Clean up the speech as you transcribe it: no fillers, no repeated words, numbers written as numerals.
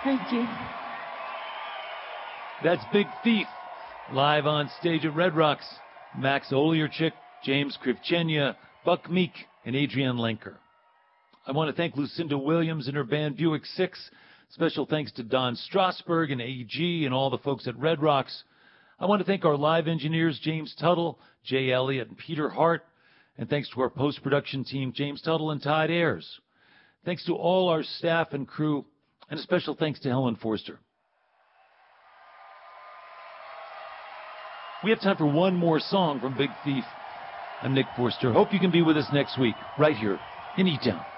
Thank you. That's Big Thief, live on stage at Red Rocks. Max Olyarchik, James Krivchenia, Buck Meek, and Adrienne Lenker. I want to thank Lucinda Williams and her band Buick 6. Special thanks to Don Strasberg and AG and all the folks at Red Rocks. I want to thank our live engineers, James Tuttle, Jay Elliott, and Peter Hart. And thanks to our post-production team, James Tuttle and Todd Ayers. Thanks to all our staff and crew, and a special thanks to Helen Forster. We have time for one more song from Big Thief. I'm Nick Forster. Hope you can be with us next week, right here in E-Town.